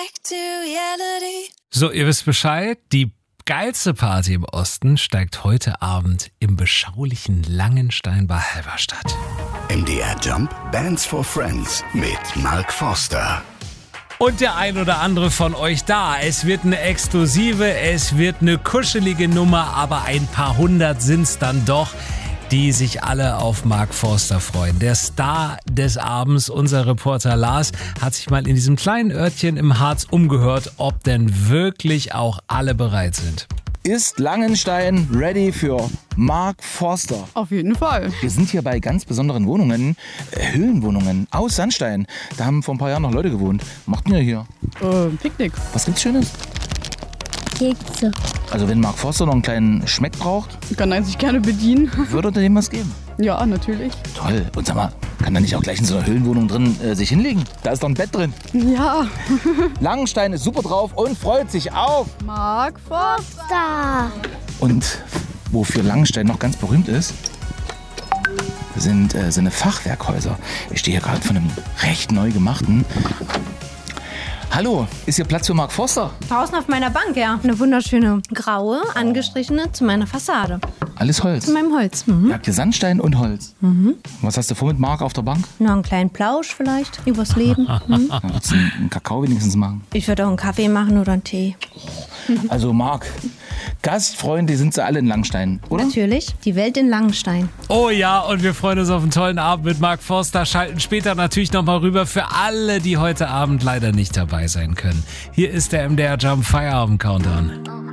So, ihr wisst Bescheid, die geilste Party im Osten steigt heute Abend im beschaulichen Langenstein bei Halberstadt. MDR Jump Bands for Friends mit Mark Forster. Und der ein oder andere von euch da. Es wird eine exklusive, es wird eine kuschelige Nummer, aber ein paar hundert sind's dann doch, die sich alle auf Mark Forster freuen. Der Star des Abends, unser Reporter Lars, hat sich mal in diesem kleinen Örtchen im Harz umgehört, ob denn wirklich auch alle bereit sind. Ist Langenstein ready für Mark Forster? Auf jeden Fall. Wir sind hier bei ganz besonderen Wohnungen, Höhlenwohnungen aus Sandstein. Da haben vor ein paar Jahren noch Leute gewohnt. Was macht ihr hier? Picknick. Was gibt's Schönes? Kekse. Also wenn Mark Forster noch einen kleinen Schmeck braucht, Kann er sich gerne bedienen. würde er dem was geben? Ja, natürlich. Toll. Und sag mal, kann er nicht auch gleich in so einer Höhlenwohnung drin sich hinlegen? Da ist doch ein Bett drin. Ja. Langenstein ist super drauf und freut sich auf. Mark Forster. Und wofür Langenstein noch ganz berühmt ist, sind seine Fachwerkhäuser. Ich stehe hier gerade von einem recht neu gemachten. Hallo, ist hier Platz für Mark Forster? Draußen auf meiner Bank, ja. Eine wunderschöne graue, angestrichene zu meiner Fassade. Alles Holz. Zu meinem Holz. Ihr habt hier Sandstein und Holz. Was hast du vor mit Mark auf der Bank? Noch einen kleinen Plausch vielleicht übers Leben. Dann würdest du einen Kakao wenigstens machen. Ich würde auch einen Kaffee machen oder einen Tee. Also Mark, Gastfreunde sind sie alle in Langenstein, oder? Natürlich, die Welt in Langenstein. Oh ja, und wir freuen uns auf einen tollen Abend mit Mark Forster, schalten später natürlich nochmal rüber für alle, die heute Abend leider nicht dabei sein können. Hier ist der MDR Jump Feierabend Countdown.